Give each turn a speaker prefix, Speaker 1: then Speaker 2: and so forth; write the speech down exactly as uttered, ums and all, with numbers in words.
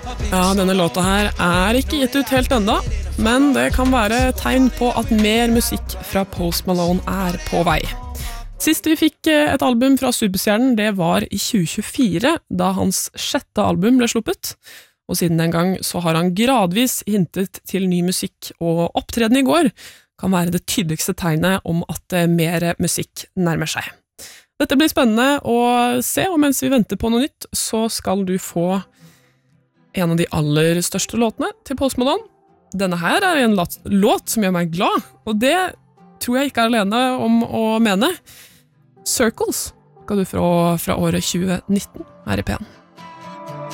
Speaker 1: Ja, denne låta her er ikke gitt ut helt enda, men det kan være tegn på at mer musikk fra Post Malone er på vei. Sist vi fikk et album fra Superstjernen, det var i tjue tjuefire, da hans sjette album ble sluppet. Og siden den gang så har han gradvis hintet til ny musikk, og opptreden i går kan være det tydeligste tegnet om at mer musikk nærmer seg. Dette blir spennende å se, og mens vi venter på noe nytt, så skal du få en av de aller største låtene til Post Malone. Denne her er en låt som gjør meg glad, og det tror jeg ikke er alene om å mene. Circles skal du få fra året tjue nitten her i P en.